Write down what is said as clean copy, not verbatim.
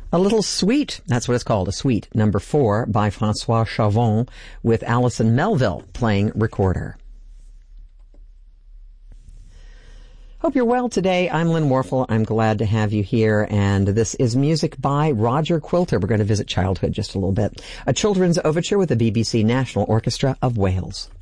A Little Suite, that's what it's called, a suite, number 4 by Francois Chavon with Alison Melville playing recorder. Hope you're well today. I'm Lynn Warfel. I'm glad to have you here, and this is music by Roger Quilter. We're going to visit childhood just a little bit. A children's overture with the BBC National Orchestra of Wales.